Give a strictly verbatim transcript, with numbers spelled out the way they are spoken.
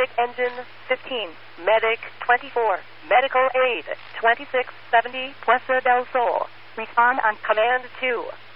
Pacific Engine fifteen, Medic twenty-four, Medical Aid twenty-six seventy, Puerto del Sol. Respond on Command two.